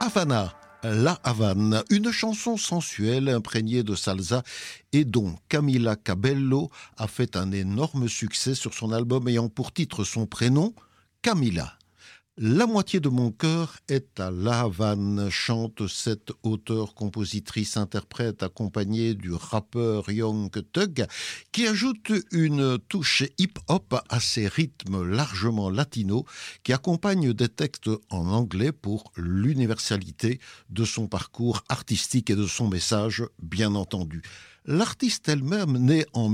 Havana, La Havane, une chanson sensuelle imprégnée de salsa et dont Camila Cabello a fait un énorme succès sur son album ayant pour titre son prénom, Camila. La moitié de mon cœur est à La Havane, chante cette auteure-compositrice-interprète accompagnée du rappeur Young Thug, qui ajoute une touche hip-hop à ses rythmes largement latinos, qui accompagnent des textes en anglais pour l'universalité de son parcours artistique et de son message, bien entendu. L'artiste elle-même, née en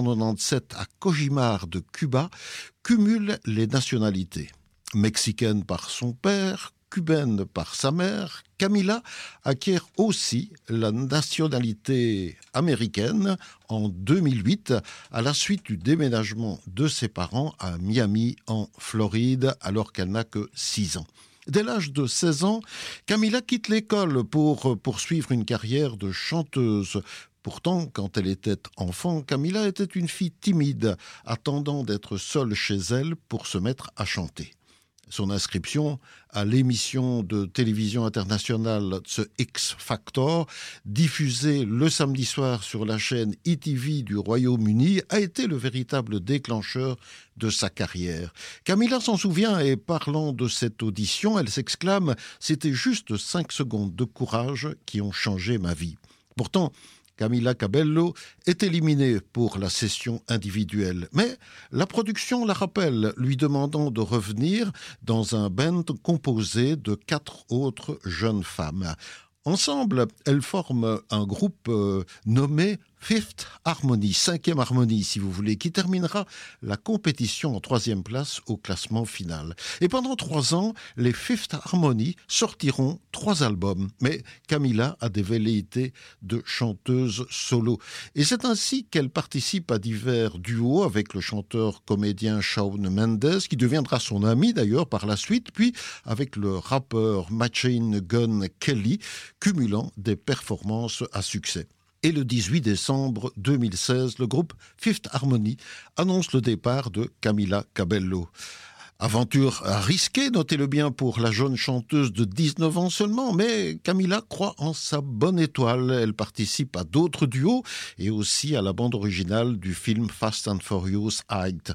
1997 à Cojimar de Cuba, cumule les nationalités. Mexicaine par son père, cubaine par sa mère, Camila acquiert aussi la nationalité américaine en 2008 à la suite du déménagement de ses parents à Miami en Floride alors qu'elle n'a que 6 ans. Dès l'âge de 16 ans, Camila quitte l'école pour poursuivre une carrière de chanteuse. Pourtant, quand elle était enfant, Camila était une fille timide, attendant d'être seule chez elle pour se mettre à chanter. Son inscription à l'émission de télévision internationale The X Factor, diffusée le samedi soir sur la chaîne ETV du Royaume-Uni, a été le véritable déclencheur de sa carrière. Camila s'en souvient et parlant de cette audition, elle s'exclame « C'était juste 5 secondes de courage qui ont changé ma vie ». Pourtant, Camila Cabello est éliminée pour la session individuelle. Mais la production la rappelle, lui demandant de revenir dans un band composé de 4 autres jeunes femmes. Ensemble, elles forment un groupe nommé Fifth Harmony, 5e harmonie si vous voulez, qui terminera la compétition en 3e place au classement final. Et pendant 3 ans, les Fifth Harmony sortiront 3 albums. Mais Camila a des velléités de chanteuse solo. Et c'est ainsi qu'elle participe à divers duos avec le chanteur-comédien Shawn Mendes, qui deviendra son ami d'ailleurs par la suite, puis avec le rappeur Machine Gun Kelly, cumulant des performances à succès. Et le 18 décembre 2016, le groupe Fifth Harmony annonce le départ de Camila Cabello. Aventure risquée, notez-le bien pour la jeune chanteuse de 19 ans seulement, mais Camila croit en sa bonne étoile. Elle participe à d'autres duos et aussi à la bande originale du film Fast and Furious 8.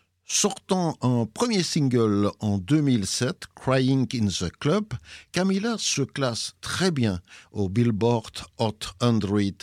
Sortant un premier single en 2007, Crying in the Club, Camila se classe très bien au Billboard Hot 100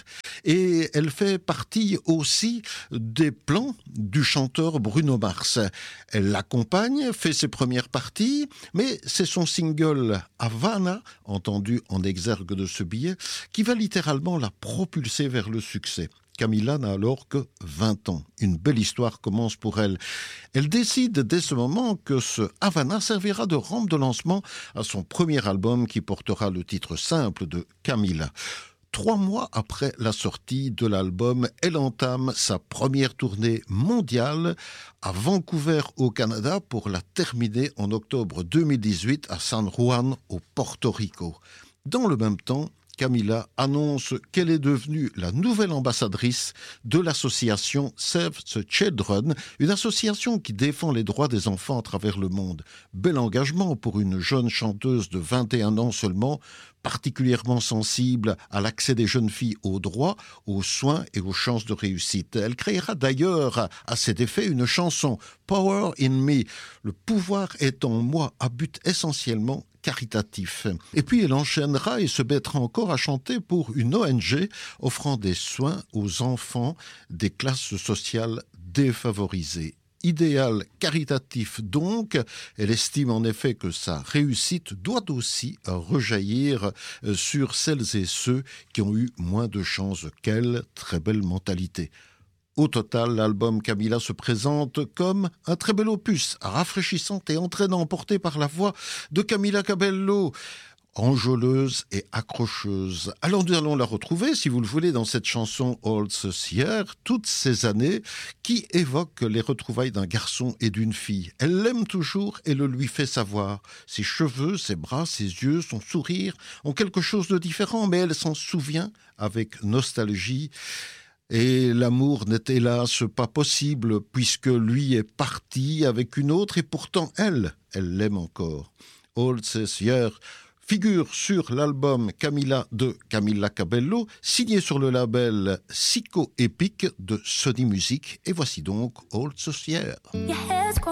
et elle fait partie aussi des plans du chanteur Bruno Mars. Elle l'accompagne, fait ses premières parties, mais c'est son single Havana, entendu en exergue de ce billet, qui va littéralement la propulser vers le succès. Camila n'a alors que 20 ans. Une belle histoire commence pour elle. Elle décide dès ce moment que ce Havana servira de rampe de lancement à son premier album qui portera le titre simple de Camila. 3 mois après la sortie de l'album, elle entame sa première tournée mondiale à Vancouver au Canada pour la terminer en octobre 2018 à San Juan au Porto Rico. Dans le même temps, Camila annonce qu'elle est devenue la nouvelle ambassadrice de l'association Save the Children, une association qui défend les droits des enfants à travers le monde. Bel engagement pour une jeune chanteuse de 21 ans seulement, particulièrement sensible à l'accès des jeunes filles aux droits, aux soins et aux chances de réussite. Elle créera d'ailleurs à cet effet une chanson « Power in Me ». Le pouvoir est en moi à but essentiellement caritatif. Et puis elle enchaînera et se mettra encore à chanter pour une ONG offrant des soins aux enfants des classes sociales défavorisées. Idéal caritatif donc, elle estime en effet que sa réussite doit aussi rejaillir sur celles et ceux qui ont eu moins de chance qu'elle. Très belle mentalité. Au total, l'album Camila se présente comme un très bel opus, rafraîchissant et entraînant, porté par la voix de Camila Cabello, enjôleuse et accrocheuse. Alors nous allons la retrouver, si vous le voulez, dans cette chanson All This Year, toutes ces années, qui évoquent les retrouvailles d'un garçon et d'une fille. Elle l'aime toujours et le lui fait savoir. Ses cheveux, ses bras, ses yeux, son sourire ont quelque chose de différent, mais elle s'en souvient avec nostalgie. Et l'amour n'est hélas pas possible puisque lui est parti avec une autre et pourtant elle l'aime encore. All This Year figure sur l'album Camilla de Camilla Cabello, signé sur le label Psycho Epic de Sony Music. Et voici donc Old Saucière.